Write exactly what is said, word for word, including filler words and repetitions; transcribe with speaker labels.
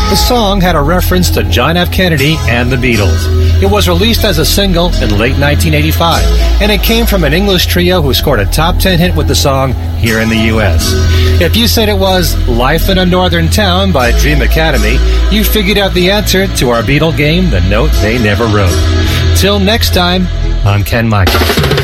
Speaker 1: The song had a reference to John F. Kennedy and the Beatles. It was released as a single in late nineteen eighty-five, and it came from an English trio who scored a top ten hit with the song here in the U S. If you said it was Life in a Northern Town by Dream Academy, you figured out the answer to our Beatle game, The Note They Never Wrote. Till next time, I'm Ken Michael.